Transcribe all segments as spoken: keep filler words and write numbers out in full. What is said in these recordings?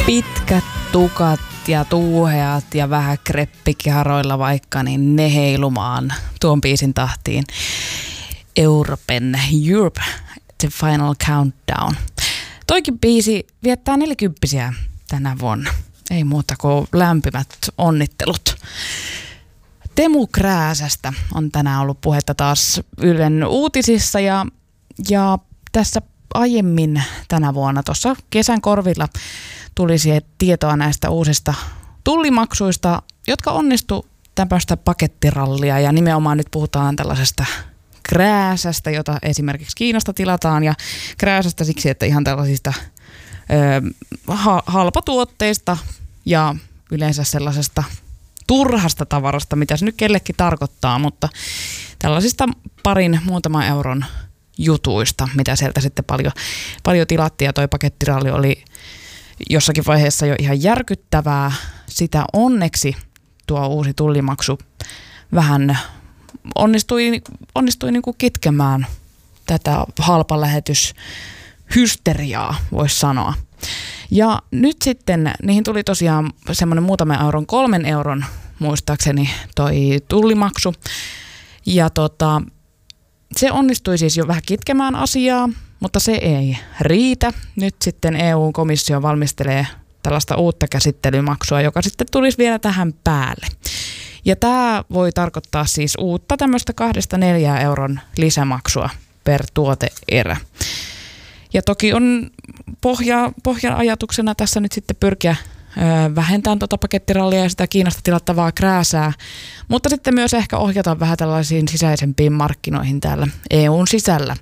Pitkät tukat ja tuuheat ja vähän kreppikiharoilla vaikka, niin ne heilumaan tuon biisin tahtiin. Europen Europe, The Final Countdown. Toikin biisi viettää nelikymppisiä tänä vuonna. Ei muuta kuin lämpimät onnittelut. Teemu Krääsästä on tänään ollut puhetta taas Ylen uutisissa ja, ja tässä aiemmin tänä vuonna tuossa kesän korvilla tuli tietoa näistä uusista tullimaksuista, jotka onnistu tämmöistä pakettirallia ja nimenomaan nyt puhutaan tällaisesta krääsästä, jota esimerkiksi Kiinasta tilataan ja krääsästä siksi, että ihan tällaisista ö, ha- halpatuotteista ja yleensä sellaisesta turhasta tavarasta, mitä se nyt kellekin tarkoittaa, mutta tällaisista parin muutaman euron jutuista, mitä sieltä sitten paljon, paljon tilattiin ja toi pakettiralli oli jossakin vaiheessa jo ihan järkyttävää. Sitä onneksi tuo uusi tullimaksu vähän onnistui, onnistui niin kuin kitkemään tätä halpalähetyshysteriaa, voisi sanoa. Ja nyt sitten niihin tuli tosiaan semmoinen muutaman euron, kolmen euron muistaakseni toi tullimaksu. Ja tota, se onnistui siis jo vähän kitkemään asiaa, mutta se ei riitä. Nyt sitten E U-komissio valmistelee tällaista uutta käsittelymaksua, joka sitten tulisi vielä tähän päälle. Ja tämä voi tarkoittaa siis uutta tämmöistä kahdesta neljään euron lisämaksua per tuoteerä. Ja toki on pohja, pohjan ajatuksena tässä nyt sitten pyrkiä ö, vähentämään tuota pakettirallia ja sitä Kiinasta tilattavaa krääsää, mutta sitten myös ehkä ohjata vähän tällaisiin sisäisempiin markkinoihin täällä E U:n sisällä.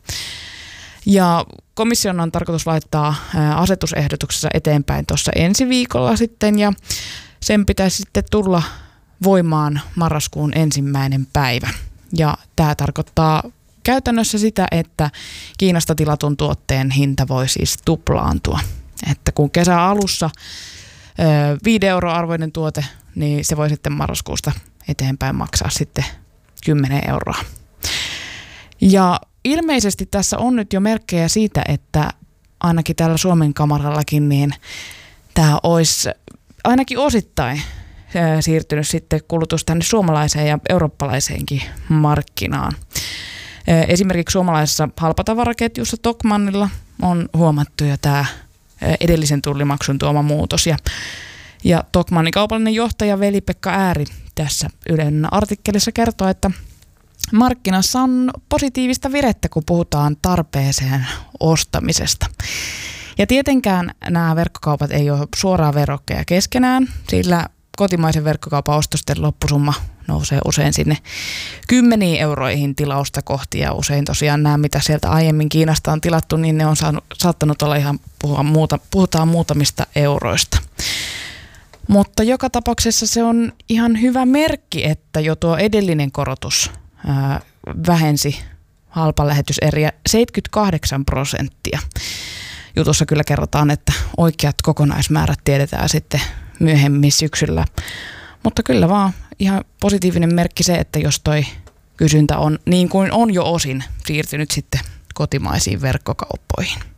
Ja komission on tarkoitus laittaa asetusehdotuksessa eteenpäin tuossa ensi viikolla sitten ja sen pitäisi sitten tulla voimaan marraskuun ensimmäinen päivä. Ja tämä tarkoittaa käytännössä sitä, että Kiinasta tilatun tuotteen hinta voi siis tuplaantua. Että kun kesän alussa viiden euron arvoinen tuote, niin se voi sitten marraskuusta eteenpäin maksaa sitten kymmenen euroa. Ja ilmeisesti tässä on nyt jo merkkejä siitä, että ainakin täällä Suomen kamarallakin niin tämä olisi ainakin osittain siirtynyt sitten kulutus tänne suomalaiseen ja eurooppalaiseenkin markkinaan. Esimerkiksi suomalaisessa halpatavaraketjussa Tokmannilla on huomattu jo tämä edellisen tullimaksun tuoma muutos. Ja, ja Tokmannin kaupallinen johtaja Veli-Pekka Ääri tässä Ylen artikkelissa kertoo, että markkinassa on positiivista virettä, kun puhutaan tarpeeseen ostamisesta. Ja tietenkään nämä verkkokaupat ei ole suoraan verrokkeja keskenään, sillä kotimaisen verkkokaupan ostosten loppusumma nousee usein sinne kymmeniin euroihin tilausta kohti. Ja usein tosiaan nämä, mitä sieltä aiemmin Kiinasta on tilattu, niin ne on saanut, saattanut olla ihan, puhua muuta, puhutaan muutamista euroista. Mutta joka tapauksessa se on ihan hyvä merkki, että jo tuo edellinen korotus ää, vähensi halpalähetyseriä seitsemänkymmentäkahdeksan prosenttia. Jutussa kyllä kerrotaan, että oikeat kokonaismäärät tiedetään sitten myöhemmin syksyllä. Mutta kyllä vaan ihan positiivinen merkki se, että jos toi kysyntä on niin kuin on jo osin siirtynyt sitten kotimaisiin verkkokauppoihin.